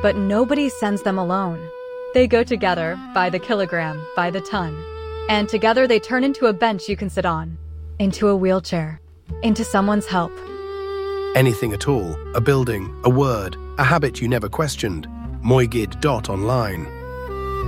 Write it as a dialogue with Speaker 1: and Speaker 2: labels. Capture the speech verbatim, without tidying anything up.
Speaker 1: But nobody sends them alone. They go together, by the kilogram, by the ton. And together they turn into a bench you can sit on, into a wheelchair, into someone's help.
Speaker 2: Anything at all, a building, a word, a habit you never questioned. Moigid dot online.